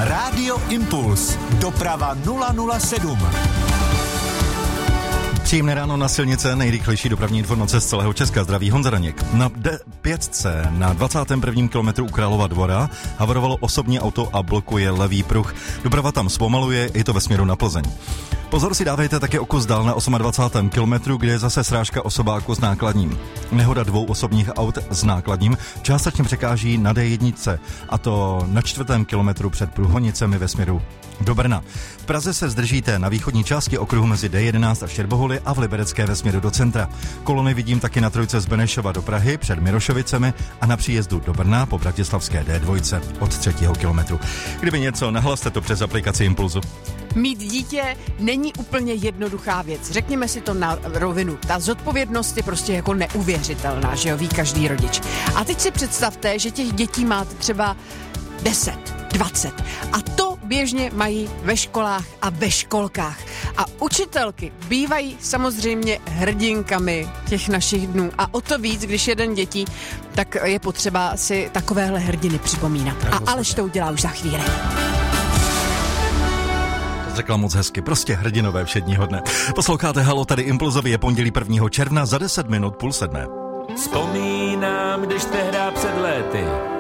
Rádio Impuls. Doprava 007. Příjemné ráno na silnice, nejrychlejší dopravní informace z celého Česka. Zdraví Honza Daněk. Na D5 na 21. kilometru u Králova Dvora havarovalo osobní auto a blokuje levý pruh. Doprava tam zpomaluje, je to ve směru na Plzeň. Pozor si dávejte také o kus dál na 28. kilometru, kde je zase srážka osobáku s nákladním. Nehoda 2 osobních aut s nákladním částečně překáží na D1, a to na 4. kilometru před Průhonicemi ve směru do Brna. V Praze se zdržíte na východní části okruhu mezi D11 a Štěrboholy a v Liberecké ve směru do centra. Kolony vidím taky na trojce z Benešova do Prahy před Mirošovicemi a na příjezdu do Brna po bratislavské D2 od 3. kilometru. Kdyby něco, nahlaste to přes aplikaci Impulzu. Mít dítě není úplně jednoduchá věc. Řekněme si to na rovinu. Ta zodpovědnost je prostě jako neuvěřitelná, že jo, ví každý rodič. A teď si představte, že těch dětí máte třeba 10, 20. A to běžně mají ve školách a ve školkách. A učitelky bývají samozřejmě hrdinkami těch našich dnů. A o to víc, když jeden dětí, tak je potřeba si takovéhle hrdiny připomínat. A Aleš to udělá už za chvíli. Řekla moc hezky, prostě hrdinové všedního dne. Posloucháte Halo, tady Impulzovi, je pondělí 1. června za 10 minut 6:30. Vzpomínám, když tehdy před léty